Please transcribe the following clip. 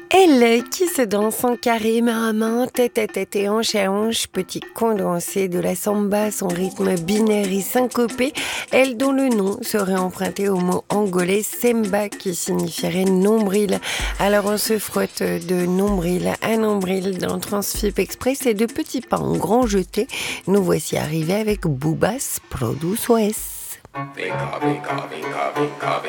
Elle qui se danse en carré, main à main, tête à tête et hanche à hanche, petit condensé de la samba, son rythme binaire et syncopé, elle dont le nom serait emprunté au mot angolais semba qui signifierait nombril. Alors on se frotte de nombril à nombril dans Transfip Express et de petits pas en grand jeté, nous voici arrivés avec Boubas Produce OS. Vem cá, vem cá, vem cá, vem cá,